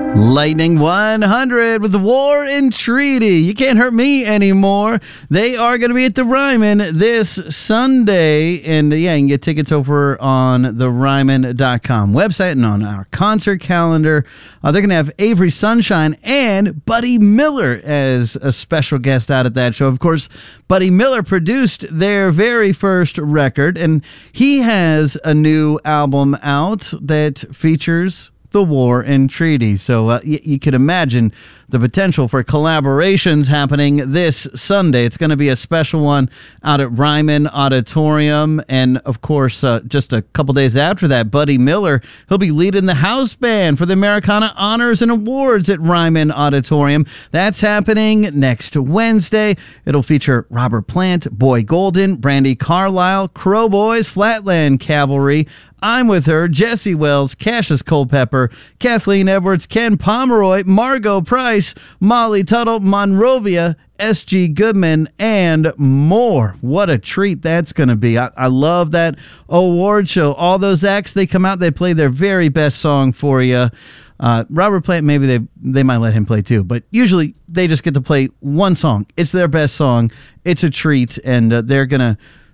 Lightning 100 with the War and Treaty. You can't hurt me anymore. They are going to be at the Ryman this Sunday. And yeah, you can get tickets over on the Ryman.com website and on our concert calendar. They're going to have Avery Sunshine and Buddy Miller as a special guest out at that show. Of course, Buddy Miller produced their very first record, and he has a new album out that features the War and Treaty. So you can imagine the potential for collaborations happening this Sunday. It's going to be a special one out at Ryman Auditorium. And of course, just a couple days after that, Buddy Miller, he'll be leading the house band for the Americana Honors and Awards at Ryman Auditorium. That's happening next Wednesday. It'll feature Robert Plant, Boy Golden, Brandi Carlile, Crow Boys, Flatland Cavalry, I'm With Her, Jesse Wells, Cassius Culpepper, Kathleen Edwards, Ken Pomeroy, Margot Price, Molly Tuttle, Monrovia, S.G. Goodman, and more. What a treat that's going to be. I love that award show. All those acts, they come out, they play their very best song for you. Robert Plant, maybe they might let him play too, but usually they just get to play one song. It's their best song. It's a treat, and they're going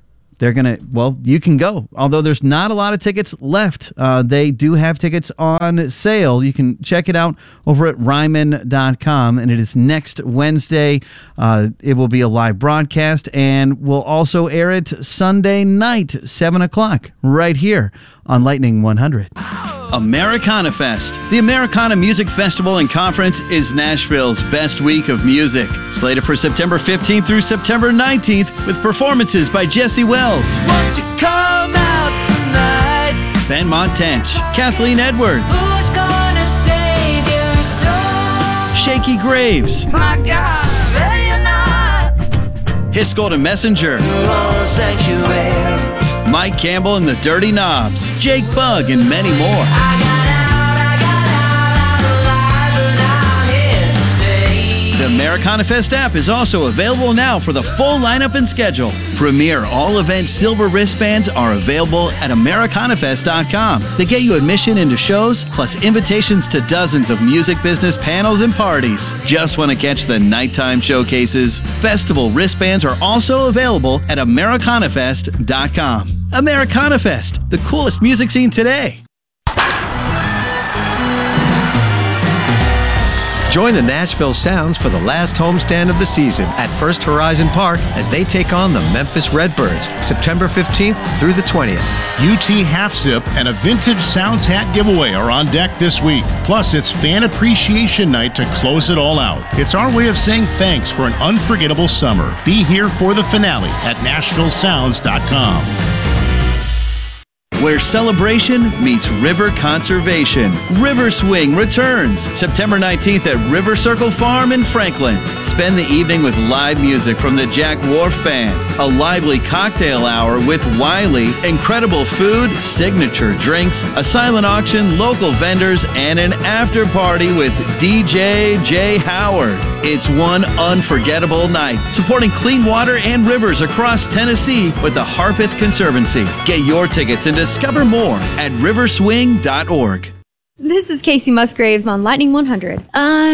to, well, you can go. Although there's not a lot of tickets left, they do have tickets on sale. You can check it out over at Ryman.com, and it is next Wednesday. It will be a live broadcast, and we'll also air it Sunday night, 7 o'clock, right here on Lightning 100. Americana Fest. The Americana Music Festival and Conference is Nashville's best week of music. Slated for September 15th through September 19th with performances by Jesse Wells, Won't you come out tonight? Ben Montench, Kathleen Edwards, Who's gonna save your soul? Shaky Graves, My God, ready or not? Hiscold and Messenger, Lord sanctuary. Mike Campbell and the Dirty Knobs, Jake Bugg, and many more. I got out, here to stay. The Americana Fest app is also available now for the full lineup and schedule. Premier all-event silver wristbands are available at AmericanaFest.com. They get you admission into shows, plus invitations to dozens of music business panels and parties. Just want to catch the nighttime showcases? Festival wristbands are also available at AmericanaFest.com. Americana Fest, the coolest music scene today. Join the Nashville Sounds for the last homestand of the season at First Horizon Park as they take on the Memphis Redbirds, September 15th through the 20th. UT Half Sip and a vintage Sounds hat giveaway are on deck this week. Plus, it's Fan Appreciation Night to close it all out. It's our way of saying thanks for an unforgettable summer. Be here for the finale at NashvilleSounds.com. Where celebration meets river conservation. River Swing returns September 19th at River Circle Farm in Franklin. Spend the evening with live music from the Jack Wharf Band, a lively cocktail hour with Wiley, incredible food, signature drinks, a silent auction, local vendors, and an after party with DJ Jay Howard. It's one unforgettable night, supporting clean water and rivers across Tennessee with the Harpeth Conservancy. Get your tickets and discover more at riverswing.org. This is Casey Musgraves on Lightning 100.